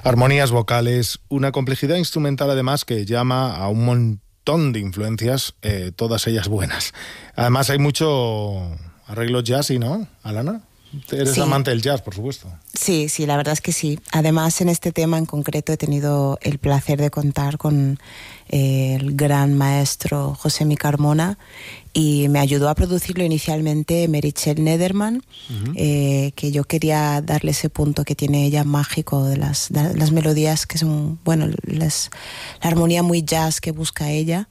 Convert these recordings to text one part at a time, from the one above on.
Armonías vocales, una complejidad instrumental además que llama a un montón de influencias, todas ellas buenas. Además hay mucho arreglo jazzy, ¿no, Alana? Eres amante del jazz, por supuesto. Sí, la verdad es que sí. Además, en este tema en concreto he tenido el placer de contar con el gran maestro José Mi Carmona, y me ayudó a producirlo inicialmente Meritxell Nederman, que yo quería darle ese punto que tiene ella mágico de las melodías que son, bueno, la armonía muy jazz que busca ella.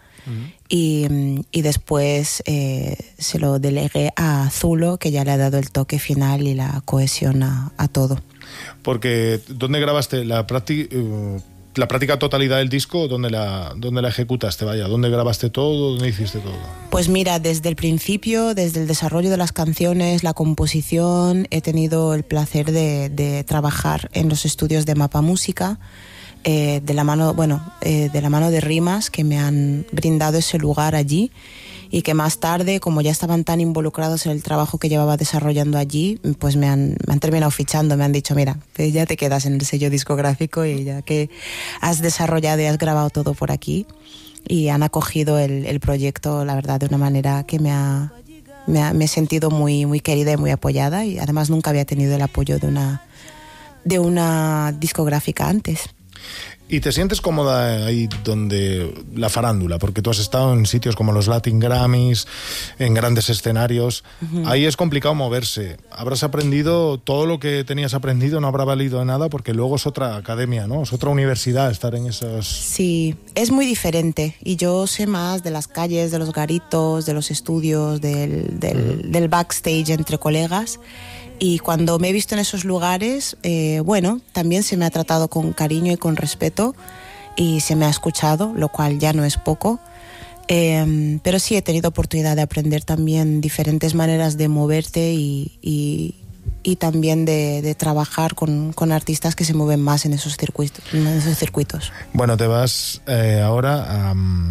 Y después se lo delegué a Zulo, que ya le ha dado el toque final y la cohesión a todo. Porque, ¿dónde grabaste la práctica totalidad del disco? ¿Dónde la ejecutaste? Vaya, ¿dónde grabaste todo? ¿Dónde hiciste todo? Pues mira, desde el principio, desde el desarrollo de las canciones, la composición, he tenido el placer de trabajar en los estudios de Mapa Música, de la mano de Rimas, que me han brindado ese lugar allí, y que más tarde, como ya estaban tan involucrados en el trabajo que llevaba desarrollando allí, pues me han terminado fichando, me han dicho, mira, pues ya te quedas en el sello discográfico, y ya que has desarrollado y has grabado todo por aquí, y han acogido el proyecto, la verdad, de una manera que me he sentido muy, muy querida y muy apoyada, y además nunca había tenido el apoyo de una discográfica antes. ¿Y te sientes cómoda ahí donde la farándula? Porque tú has estado en sitios como los Latin Grammys, en grandes escenarios. Ahí es complicado moverse. ¿Habrás aprendido todo lo que tenías aprendido? ¿No habrá valido de nada? Porque luego es otra academia, ¿no? Es otra universidad estar en esos... Sí, es muy diferente. Y yo sé más de las calles, de los garitos, de los estudios, del backstage entre colegas. Y cuando me he visto en esos lugares, también se me ha tratado con cariño y con respeto, y se me ha escuchado, lo cual ya no es poco. Pero sí he tenido oportunidad de aprender también diferentes maneras de moverte y también de trabajar con artistas que se mueven más en esos circuitos. Bueno, te vas ahora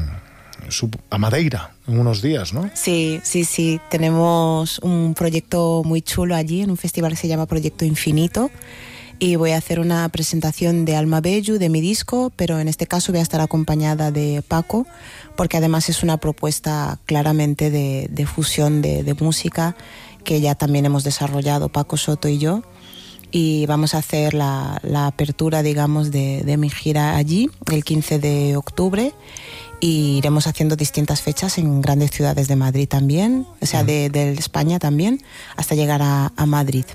a Madeira en unos días, ¿no? Sí. Tenemos un proyecto muy chulo allí, en un festival que se llama Proyecto Infinito, y voy a hacer una presentación de Alma Bellu, de mi disco, pero en este caso voy a estar acompañada de Paco, porque además es una propuesta claramente de fusión de música que ya también hemos desarrollado Paco Soto y yo, y vamos a hacer la apertura, digamos, de mi gira allí el 15 de octubre, y iremos haciendo distintas fechas en grandes ciudades de Madrid también, o sea, de España también, hasta llegar a Madrid.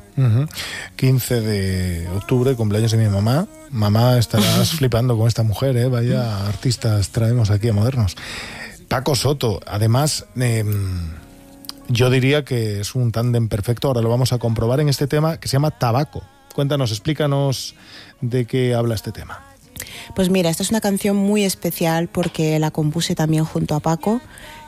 15 de octubre, cumpleaños de mi mamá. Mamá, estarás flipando con esta mujer, ¿eh? Vaya artistas traemos aquí a Modernos. Paco Soto, además, yo diría que es un tándem perfecto. Ahora lo vamos a comprobar en este tema que se llama Tabaco. Cuéntanos, explícanos de qué habla este tema. Pues mira, esta es una canción muy especial porque la compuse también junto a Paco,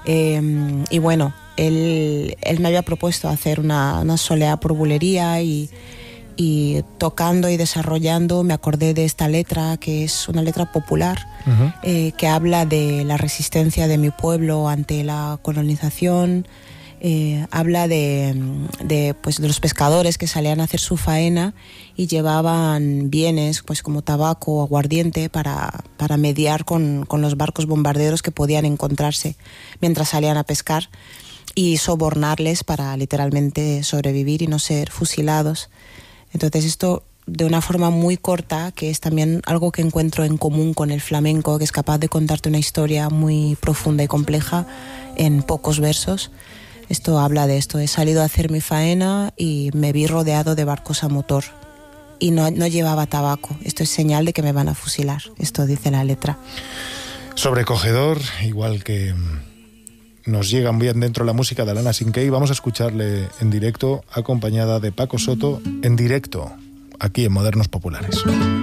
y bueno, él me había propuesto hacer una soleá por bulería, y tocando y desarrollando me acordé de esta letra, que es una letra popular, que habla de la resistencia de mi pueblo ante la colonización. Habla de los pescadores que salían a hacer su faena y llevaban bienes, pues como tabaco o aguardiente, para mediar con los barcos bombarderos que podían encontrarse mientras salían a pescar, y sobornarles para literalmente sobrevivir y no ser fusilados. Entonces esto, de una forma muy corta, que es también algo que encuentro en común con el flamenco, que es capaz de contarte una historia muy profunda y compleja en pocos versos. Esto habla de esto: he salido a hacer mi faena y me vi rodeado de barcos a motor y no llevaba tabaco. Esto es señal de que me van a fusilar. Esto dice la letra. Sobrecogedor, igual que nos llega bien dentro la música de Alana Sinkey. Vamos a escucharle en directo, acompañada de Paco Soto, en directo, aquí en Modernos Populares.